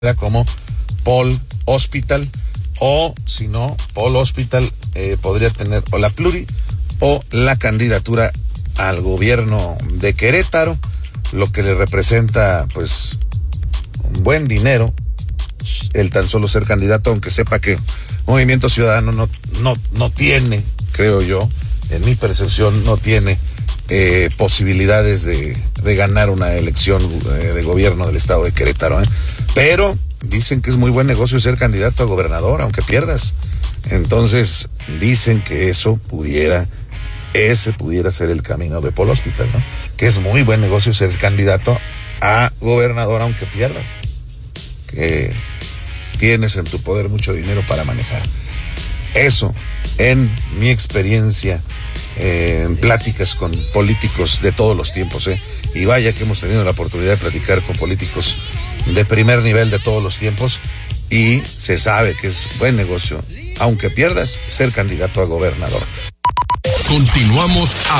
como Paul Hospital, o si no, Paul Hospital podría tener o la pluri o la candidatura al gobierno de Querétaro, lo que le representa pues un buen dinero el tan solo ser candidato, aunque sepa que Movimiento Ciudadano no tiene, creo yo, en mi percepción, no tiene posibilidades de ganar una elección de gobierno del estado de Querétaro, pero dicen que es muy buen negocio ser candidato a gobernador, aunque pierdas. Entonces dicen que ese pudiera ser el camino de Paul Hospital, ¿no? Que es muy buen negocio ser candidato a gobernador aunque pierdas, que tienes en tu poder mucho dinero para manejar. Eso, en mi experiencia, en pláticas con políticos de todos los tiempos, y vaya que hemos tenido la oportunidad de platicar con políticos de primer nivel de todos los tiempos, y se sabe que es buen negocio, aunque pierdas, ser candidato a gobernador. Continuamos